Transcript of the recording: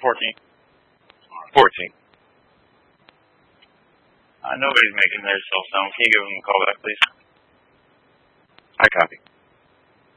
14. 14. Nobody's making their cell phone. Can you give them a call back, please? I copy.